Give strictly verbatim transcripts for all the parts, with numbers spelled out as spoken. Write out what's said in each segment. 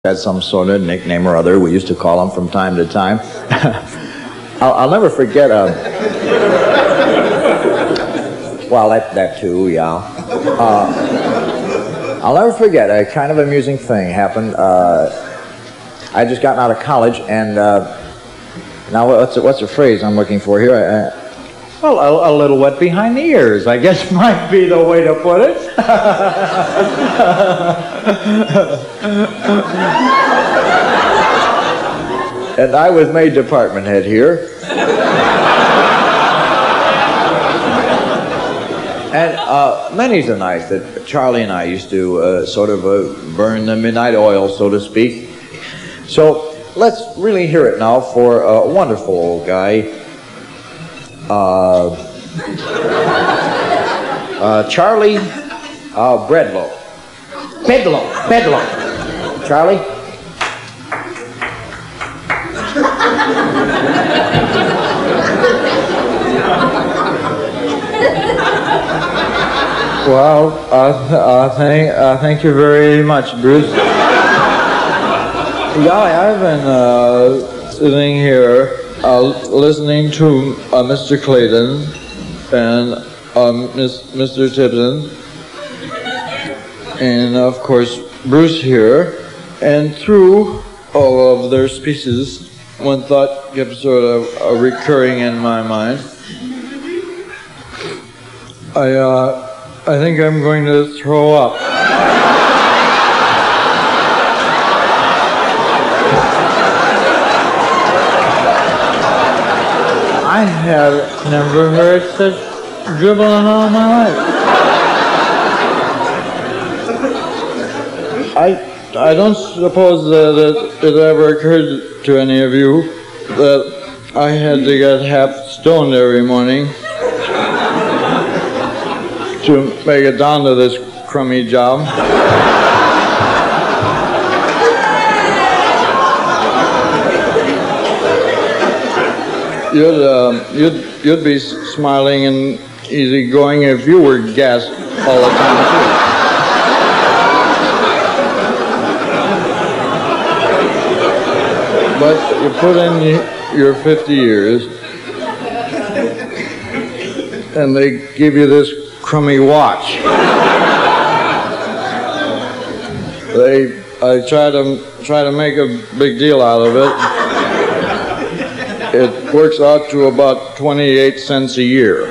had some sort of nickname or other. We used to call him from time to time. I'll, I'll never forget a... Well, that, that too, yeah. Uh, I'll never forget a kind of amusing thing happened. Uh, I just gotten out of college, and uh, now what's the, what's the phrase I'm looking for here? I, I, Well, a, a little wet behind the ears, I guess might be the way to put it. And I was made department head here. And uh, many's the night that Charlie and I used to uh, sort of uh, burn the midnight oil, so to speak. So let's really hear it now for a wonderful old guy, uh, uh, Charlie uh, Breadlow. Bedlow, Bedlow. Charlie? Well, uh, uh, thank, uh, thank you very much, Bruce. Yeah, I've been uh, sitting here uh, listening to uh, Mister Clayton and um, Miss, Mister Tipton, and of course Bruce here, and through all of their speeches, one thought kept sort of uh, recurring in my mind. I, uh, I think I'm going to throw up. I have never heard such dribbling in all my life. I, I don't suppose that it, it ever occurred to any of you that I had to get half stoned every morning to make it down to this crummy job. You'd, uh, you'd, you'd be smiling and easygoing if you were gassed all the time, too. But you put in your fifty years, and they give you this crummy watch. They, I try to try to make a big deal out of it. It works out to about twenty-eight cents a year.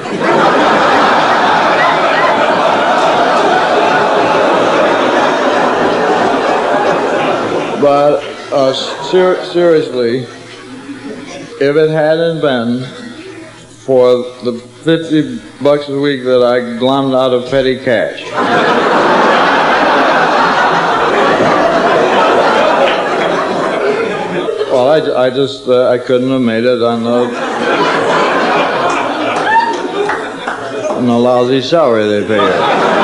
But uh, ser- seriously, if it hadn't been for the fifty bucks a week that I glommed out of petty cash, well, I, I just, uh, I couldn't have made it on the, on the lousy salary they pay you.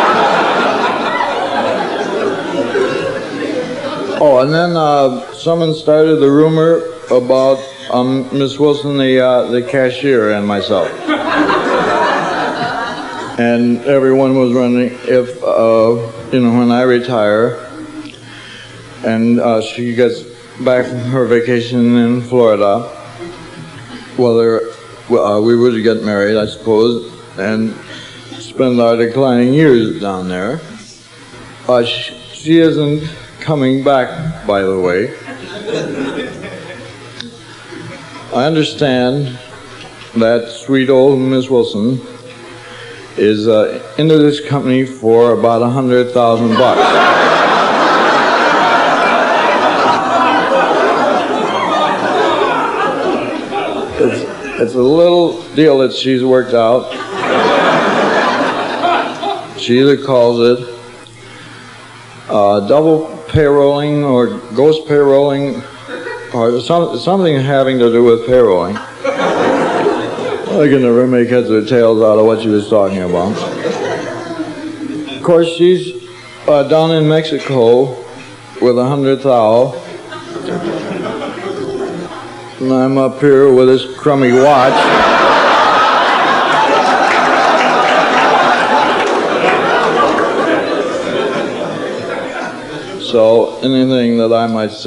Oh, and then uh, someone started the rumor about um, Miss Wilson, the, uh, the cashier, and myself. And everyone was wondering if, uh, you know, when I retire and uh, she gets back from her vacation in Florida, whether uh, we would get married, I suppose, and spend our declining years down there. Uh, she, she isn't coming back, by the way. I understand that sweet old Miss Wilson is uh, into this company for about a hundred thousand bucks. It's, it's a little deal that she's worked out. She either calls it uh, double payrolling or ghost payrolling, or some, something having to do with payrolling. I can never make heads or tails out of what she was talking about. Of course, she's uh, down in Mexico with a hundred thou, and I'm up here with this crummy watch. So anything that I might say